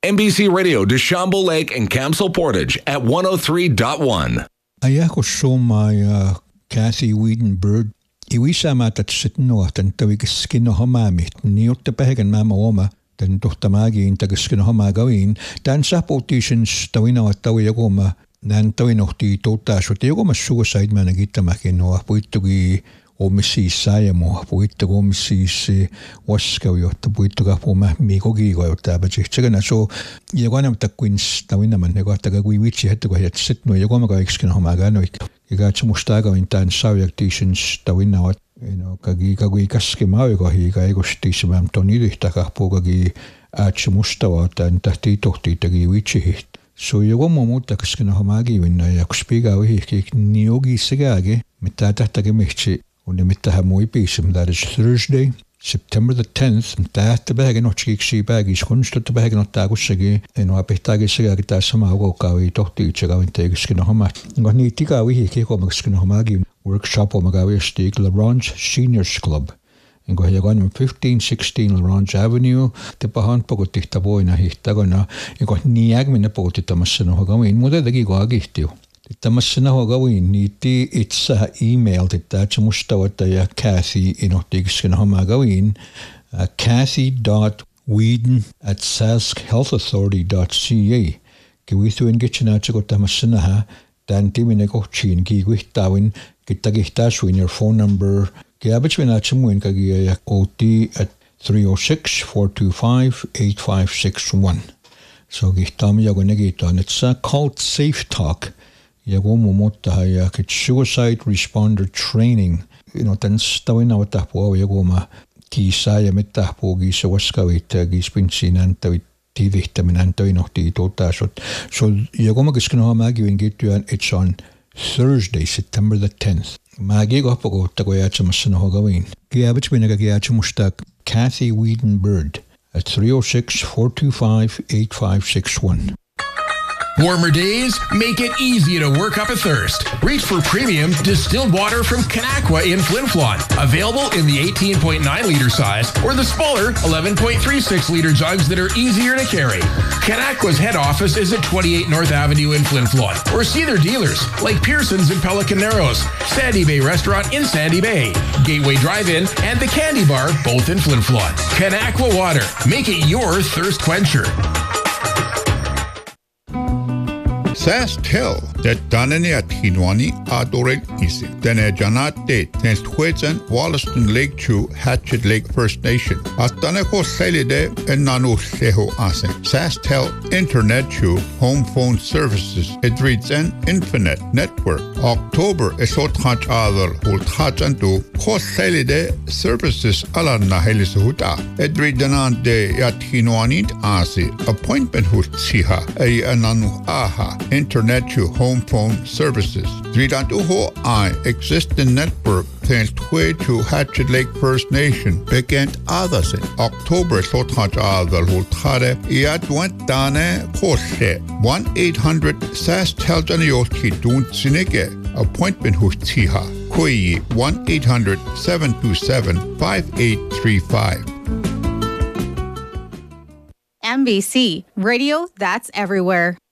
NBC Radio, Deschambault Lake and Campbell Portage at 103.1. Ayako my Kathy Wiedenberg. Iwisama tatsitno tan tawigaskino homamit niutta pahagan mama oma tan tohtamagi tagaskino homagawin tan sapotitions tawina tawiyagoma nan tawinohti totasut yagoma suicide managitamakin puitugi omissis sayamo puitugo omissis waskawiota puituga poma mikogigo yotabachigana so yagona takwins tawina mannego tagawiwichi hatugo yatsitno yagoma gaikskino homagano Igacha mustaga in tan saviactitions tawinawat kagi kaske mawigo higa egostismam tonidihtaga pogagi ach mustawa tan tahti tohti tagi wichi so yogo momuta kaskena homagi winna yakspiga wi hik niogi segage mitata tagi mehchi und mitaha moi pisem that is Thursday September the 10th, the bag and not she bag is constant to bag not tagusagi, and Wapitagi Sagata Samago Kawi talk to each other and take skin homa. Goni Tika we kick on skin homagi workshop on Magawi Stick LaRange Seniors Club. And go here on 1516 LaRange Avenue, the Pahan Pogotita boy in a hitagona, and got Niagmin Potitamasano Hogawin, mother the Gigagitio. Tamasina hogawin niti itsa email titacha mustawataya Kathy inotigskin homagawin Kathy.Whedon@saskhealthauthority.ca kiwithu engitchinacha tamasina ha tanti minekochin kiwitawin kitagihtaswin your phone number kiabachwinachmuin kagiya OT at 306-425-8561 so gihtami yagonegito and it's called Safe Talk Yagomo Motahaya suicide responder training. Tan stawina watapo yagoma kisaya metapo gisa waskawita gispinsinanta tivitaminanta inohti totasot. So yagoma giskino magi wingitu and it's on Thursday, September the 10th. Magi gopogo tagoyacha masano hogawin. Giabich binagagiacha mustak Kathy Wiedenberg at 306-425-8561. Warmer days make it easy to work up a thirst. Reach for premium distilled water from Kanakwa in Flin Flon. Available in the 18.9-liter size or the smaller 11.36-liter jugs that are easier to carry. Kanakwa's head office is at 28 North Avenue in Flin Flon. Or see their dealers like Pearson's in Pelican Narrows, Sandy Bay Restaurant in Sandy Bay, Gateway Drive-In, and the Candy Bar, both in Flin Flon. Kanakwa Water. Make it your thirst quencher. SaskTel that Danani at Hinwani Adorel Isi. Dene Janate Tens Twitsen Wollaston Lake Chew Hatchet Lake First Nation. Ataneko Selide and Nanu Seho Ase. SaskTel Internet Chew Home Phone Services. It reads an Infinite Network. October Esot Hatch Adel Holt Hatch and Do Kos Selide Services Alarna Helisuhuta. It read Danante at Hinwani Ase. Appointment Hut Siha. A Ananu Aha. Internet to home phone services. 3.2 I existing network thanks to Hatchet Lake First Nation begin others in October so touch other Hultare Iat went dane Kose 1-800 SAS Teljanioski Dun Sinike appointment Hutiha Kui 1-800-727-5835. NBC Radio, that's everywhere.